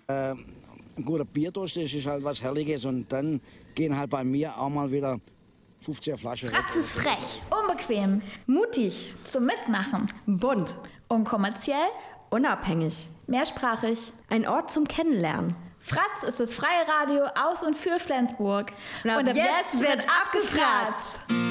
Ein guter Bierdurst, das ist halt was Herrliches und dann gehen halt bei mir auch mal wieder 50er Flaschen. Fratz ist frech, unbequem, Mutig, zum Mitmachen, bunt, unkommerziell, unabhängig. mehrsprachig. Ein Ort zum Kennenlernen. Fratz ist das freie Radio aus und für Flensburg. Und ab jetzt wird abgefratzt.